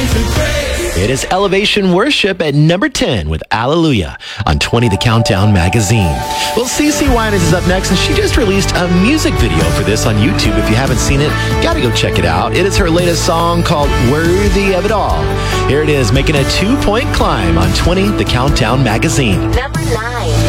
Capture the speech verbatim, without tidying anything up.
It is Elevation Worship at number ten with Alleluia on twenty The Countdown magazine. Well, CeCe Winans is up next, and she just released a music video for this on YouTube. If you haven't seen it, gotta go check it out. It is her latest song called Worthy of It All. Here it is, making a two-point climb on twenty The Countdown magazine. Number nine.